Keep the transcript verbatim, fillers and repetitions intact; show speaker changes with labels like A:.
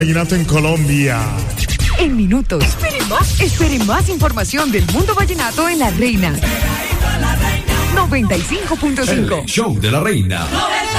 A: Vallenato en Colombia.
B: En minutos, espere más, espere más información del mundo vallenato en La Reina. noventa y cinco punto cinco.
C: El show de La Reina.